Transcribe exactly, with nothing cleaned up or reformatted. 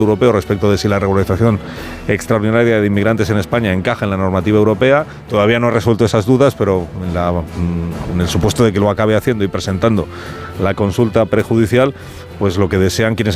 europeo respecto de si la regularización extraordinaria de inmigrantes en España encaja en la normativa europea. Todavía no ha resuelto esas dudas, pero en, la, en el supuesto de que lo acabe haciendo y presentando la consulta prejudicial, pues lo que desean quienes